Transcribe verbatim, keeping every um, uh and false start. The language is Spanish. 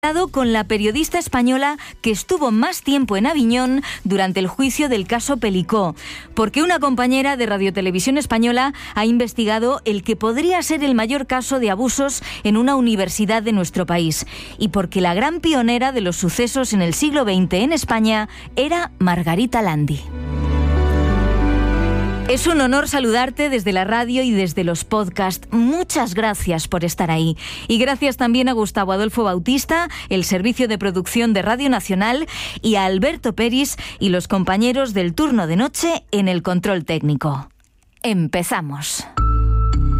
con la periodista española que estuvo más tiempo en Aviñón durante el juicio del caso Pelicó, porque una compañera de Radiotelevisión Española ha investigado el que podría ser el mayor caso de abusos en una universidad de nuestro país, y porque la gran pionera de los sucesos en el siglo veinte en España era Margarita Landi. Es un honor saludarte desde la radio y desde los podcasts. Muchas gracias por estar ahí. Y gracias también a Gustavo Adolfo Bautista, el servicio de producción de Radio Nacional, y a Alberto Peris y los compañeros del turno de noche en el control técnico. Empezamos.